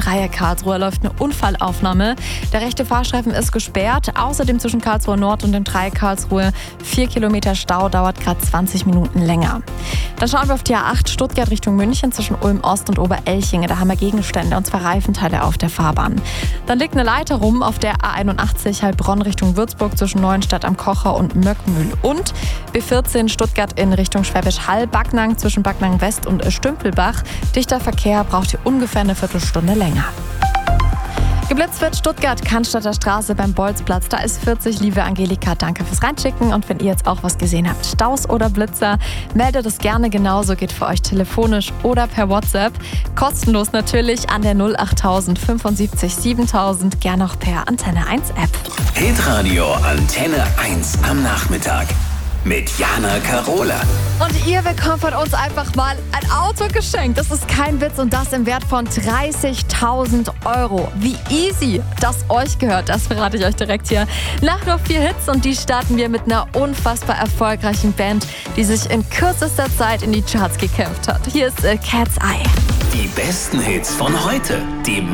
Dreieck Karlsruhe läuft eine Unfallaufnahme. Der rechte Fahrstreifen ist gesperrt. Außerdem zwischen Karlsruhe Nord und dem Dreieck Karlsruhe 4 Kilometer Stau, dauert gerade 20 Minuten länger. Dann schauen wir auf die A8 Stuttgart Richtung München zwischen Ulm Ost und Oberelchingen. Da haben wir Gegenstände und zwar Reifenteile auf der Fahrbahn. Dann liegt eine Leiter rum auf der A81 Heilbronn Richtung Würzburg zwischen Neuenstadt am Kocher und Möckmühl. Und B14 Stuttgart in Richtung Schwäbisch Hall, Backnang zwischen Backnang West und Stümpelbach. Dichter Verkehr, braucht hier ungefähr eine Viertelstunde länger. Geblitzt wird Stuttgart, Cannstatter Straße beim Bolzplatz. Da ist 40. Liebe Angelika, danke fürs Reinschicken. Und wenn ihr jetzt auch was gesehen habt, Staus oder Blitzer, meldet es gerne genauso. Geht für euch telefonisch oder per WhatsApp. Kostenlos natürlich an der 08000 75 7000. Gerne auch per Antenne 1 App. Hitradio Antenne 1 am Nachmittag. Mit Jana Karola. Und ihr bekommt von uns einfach mal ein Auto geschenkt. Das ist kein Witz und das im Wert von 30.000 Euro. Wie easy das euch gehört, das verrate ich euch direkt hier. Nach nur 4 Hits und die starten wir mit einer unfassbar erfolgreichen Band, die sich in kürzester Zeit in die Charts gekämpft hat. Hier ist Cat's Eye. Die besten Hits von heute. Die